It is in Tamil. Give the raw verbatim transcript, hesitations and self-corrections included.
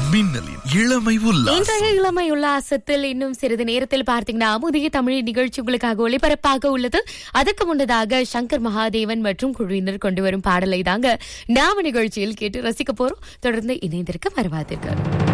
மின்னலின் இளமை உல்லாசம். இன்றைய இளமை உல்லாசத்தில் இன்னும் சிறிது நேரத்தில் பார்த்தீங்கன்னா புதிய தமிழ் நிகழ்ச்சி உங்களுக்காக ஒளிபரப்பாக உள்ளது. அதற்கு முன்னதாக சங்கர் மகாதேவன் மற்றும் குழுவினர் கொண்டு வரும் பாடலை தாங்க நாம நிகழ்ச்சியில் கேட்டு ரசிக்க போறோம். தொடர்ந்து இணைந்திருக்க மறவாதீர்கள்.